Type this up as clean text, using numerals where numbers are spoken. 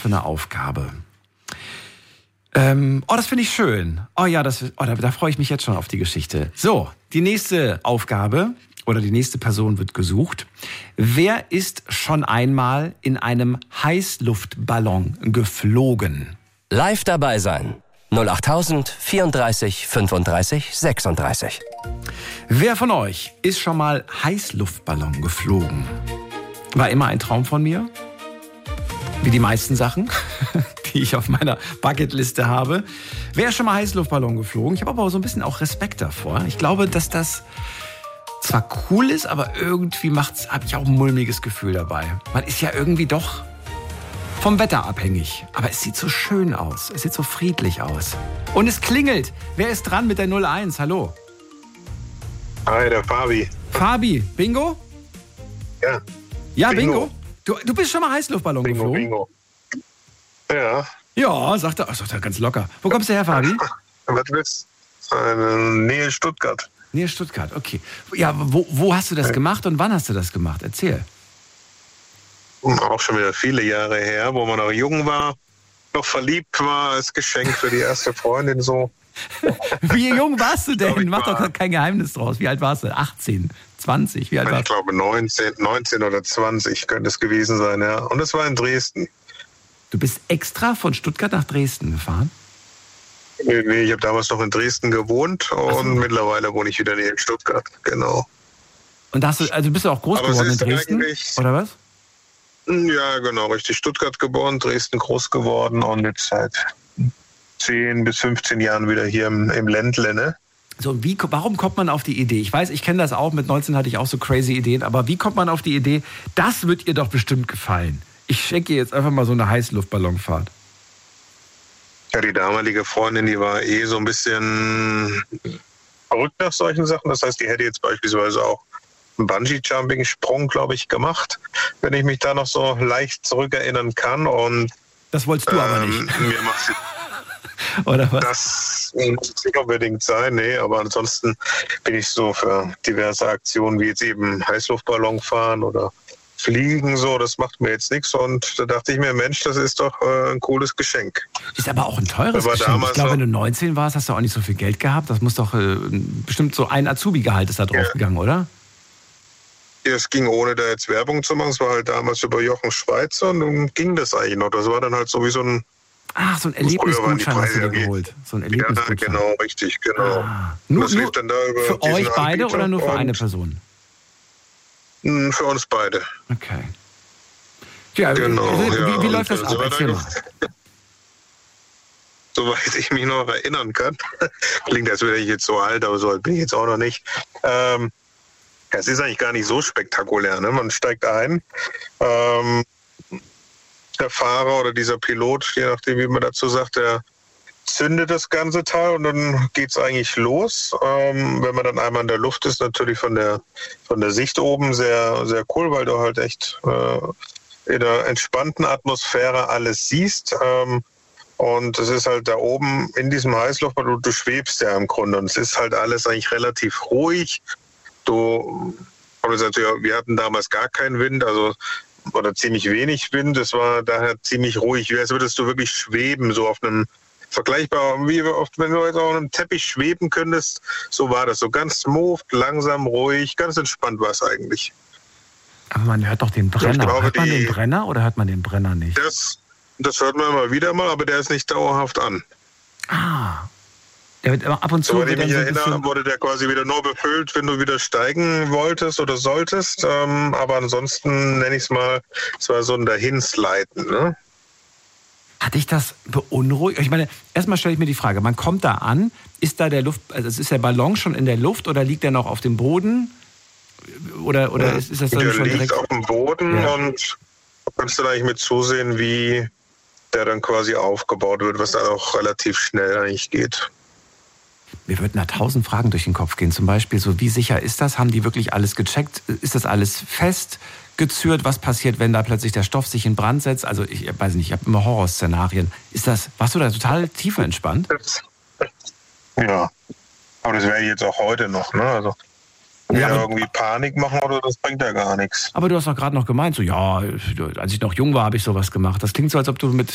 für eine Aufgabe? Das finde ich schön. Da freue ich mich jetzt schon auf die Geschichte. So, die nächste Aufgabe oder die nächste Person wird gesucht. Wer ist schon einmal in einem Heißluftballon geflogen? Live dabei sein. 08000 34 35 36. Wer von euch ist schon mal Heißluftballon geflogen? War immer ein Traum von mir. Wie die meisten Sachen, die ich auf meiner Bucketliste habe. Wer ist schon mal Heißluftballon geflogen? Ich habe aber so ein bisschen auch Respekt davor. Ich glaube, dass das zwar cool ist, aber irgendwie habe ich auch ein mulmiges Gefühl dabei. Man ist ja irgendwie doch vom Wetter abhängig. Aber es sieht so schön aus. Es sieht so friedlich aus. Und es klingelt. Wer ist dran mit der 01? Hallo. Hi, der Fabi. Fabi, Bingo? Ja. Ja, Bingo. Du bist schon mal Heißluftballon geflogen? Bingo. Ja. Ja, sagt er ganz locker. Wo kommst du her, Fabi? Was willst du? Nähe Stuttgart. Nähe Stuttgart, okay. Ja, wo hast du das gemacht und wann hast du das gemacht? Erzähl. Auch schon wieder viele Jahre her, wo man noch jung war, noch verliebt war, als Geschenk für die erste Freundin so. Wie jung warst du denn? Mach doch kein Geheimnis draus. Wie alt warst du? 18, 20? Wie alt warst du? Ich glaube 19 oder 20 könnte es gewesen sein, ja. Und es war in Dresden. Du bist extra von Stuttgart nach Dresden gefahren? Nee, ich habe damals noch in Dresden gewohnt und mittlerweile wohne ich wieder in Stuttgart, genau. Und bist du auch groß geworden in Dresden? Oder was? Ja, genau, richtig. Stuttgart geboren, Dresden groß geworden und jetzt seit 10 bis 15 Jahren wieder hier im Ländle, ne? So, warum kommt man auf die Idee? Ich weiß, ich kenne das auch, mit 19 hatte ich auch so crazy Ideen, aber wie kommt man auf die Idee, das wird ihr doch bestimmt gefallen? Ich schenke ihr jetzt einfach mal so eine Heißluftballonfahrt. Ja, die damalige Freundin, die war so ein bisschen verrückt nach solchen Sachen. Das heißt, die hätte jetzt beispielsweise auch einen Bungee-Jumping-Sprung, glaube ich, gemacht, wenn ich mich da noch so leicht zurückerinnern kann. Und das wolltest du aber nicht. Mir macht oder was? Das muss nicht unbedingt sein, nee, aber ansonsten bin ich so für diverse Aktionen, wie jetzt eben Heißluftballon fahren oder Fliegen, so, das macht mir jetzt nichts. Und da dachte ich mir, Mensch, das ist doch ein cooles Geschenk. Ist aber auch ein teures Geschenk. Ich glaube, wenn du 19 warst, hast du auch nicht so viel Geld gehabt. Das muss doch bestimmt so ein Azubi-Gehalt ist da drauf gegangen, oder? Ja, es ging, ohne da jetzt Werbung zu machen. Es war halt damals über Jochen Schweizer und dann ging das eigentlich noch. Das war dann halt so wie so ein... Ach, so ein Erlebnisgutschein hast du dir geholt. So ein Erlebnisgutschein. Ja, genau, richtig, genau. Nur dann da über für euch beide oder nur für eine Person? Für uns beide. Okay. Ja, genau, wie läuft das ab? Erzähl mal. Soweit ich mich noch erinnern kann. Klingt, als wäre ich jetzt so alt, aber so alt bin ich jetzt auch noch nicht. Es ist eigentlich gar nicht so spektakulär. Ne? Man steigt ein. Der Fahrer oder dieser Pilot, je nachdem, wie man dazu sagt, der zündet das ganze Teil und dann geht's eigentlich los. Wenn man dann einmal in der Luft ist, natürlich von der Sicht oben sehr, sehr cool, weil du halt echt in einer entspannten Atmosphäre alles siehst. Und es ist halt da oben in diesem Heißluftballon, du schwebst ja im Grunde und es ist halt alles eigentlich relativ ruhig. Wir hatten damals gar keinen Wind, oder ziemlich wenig Wind. Es war daher ziemlich ruhig, wie als würdest du wirklich schweben, so auf einem vergleichbar, wie oft, wenn du jetzt auf einem Teppich schweben könntest, so war das, so ganz smooth, langsam, ruhig, ganz entspannt war es eigentlich. Aber man hört doch den Brenner. Hört man den Brenner oder hört man den Brenner nicht? Das hört man immer wieder mal, aber der ist nicht dauerhaft an. Der wird ab und zu... Soweit ich mich erinnere, wurde der quasi wieder nur befüllt, wenn du wieder steigen wolltest oder solltest. Aber ansonsten nenne ich es mal, es war so ein Dahinsliden, ne? Hat dich das beunruhigt? Ich meine, erstmal stelle ich mir die Frage, man kommt da an, ist da ist der Ballon schon in der Luft oder liegt der noch auf dem Boden? Oder ist das dann schon direkt... Der liegt auf dem Boden und du kannst dann eigentlich mit zusehen, wie der dann quasi aufgebaut wird, was dann auch relativ schnell eigentlich geht. Mir würden da 1000 Fragen durch den Kopf gehen. Zum Beispiel so, wie sicher ist das? Haben die wirklich alles gecheckt? Ist das alles festgezürnt? Was passiert, wenn da plötzlich der Stoff sich in Brand setzt? Also ich weiß nicht, ich habe immer Horrorszenarien. Warst du da total tiefenentspannt? Ja, aber das wäre jetzt auch heute noch, ne? Also irgendwie Panik machen oder das bringt ja gar nichts. Aber du hast doch gerade noch gemeint, so als ich noch jung war, habe ich sowas gemacht. Das klingt so, als ob du mit